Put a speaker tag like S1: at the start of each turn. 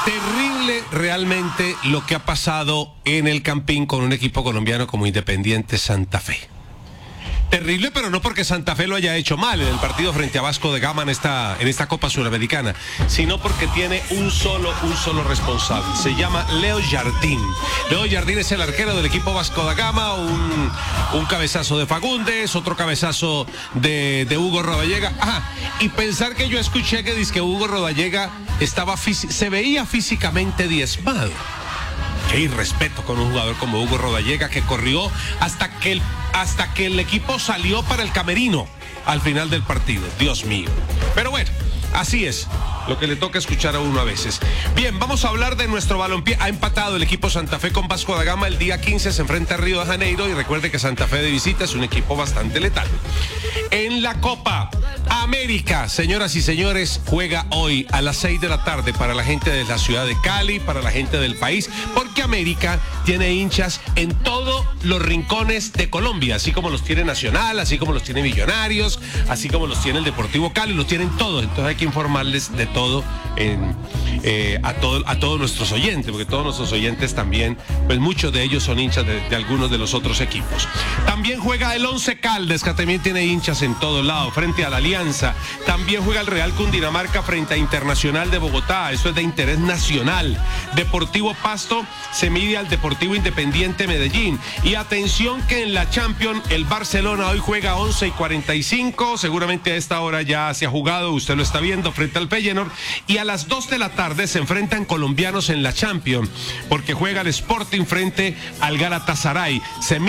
S1: Terrible realmente lo que ha pasado en el Campín con un equipo colombiano como Independiente Santa Fe. Terrible, pero no porque Santa Fe lo haya hecho mal en el partido frente a Vasco da Gama en esta Copa Suramericana, sino porque tiene un solo responsable. Se llama Leo Jardín. Leo Jardín es el arquero del equipo Vasco da Gama, un cabezazo de Fagundes, otro cabezazo de Hugo Rodallega. Y pensar que yo escuché que dice que Hugo Rodallega se veía físicamente diezmado. Qué irrespeto con un jugador como Hugo Rodallega, que corrió hasta que el equipo salió para el camerino al final del partido. Dios mío. Pero bueno, así es lo que le toca escuchar a uno a veces. Bien, vamos a hablar de nuestro balompié. Ha empatado el equipo Santa Fe con Vasco da Gama. El día 15 se enfrenta a Río de Janeiro, y recuerde que Santa Fe de visita es un equipo bastante letal. En la Copa América, señoras y señores, juega hoy a las 6 de la tarde para la gente de la ciudad de Cali, para la gente del país, porque América tiene hinchas en todos los rincones de Colombia, así como los tiene Nacional, así como los tiene Millonarios, así como los tiene el Deportivo Cali, los tienen todos. Entonces hay que informarles de todo a todos nuestros oyentes, porque todos nuestros oyentes también, pues muchos de ellos son hinchas de algunos de los otros equipos. También juega el Once Caldas, que también tiene hinchas en todos lados, frente a la Alianza. También juega el Real Cundinamarca frente a Internacional de Bogotá, eso es de interés nacional. Deportivo Pasto se mide al Deportivo Independiente Medellín. Y atención que en la Champions el Barcelona hoy juega 11:45, seguramente a esta hora ya se ha jugado, usted lo está viendo, frente al Feyenoord. Y a las 2 de la tarde se enfrentan colombianos en la Champions, porque juega el Sporting frente al Galatasaray.